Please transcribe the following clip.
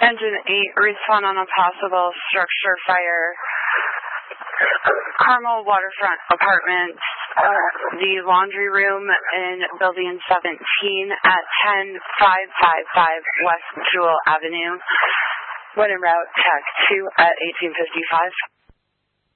Engine 8, respond on a possible structure fire. Carmel Waterfront Apartments, the laundry room in Building 17 at 10555 West Jewel Avenue. When en route, TAC 2 at 1855.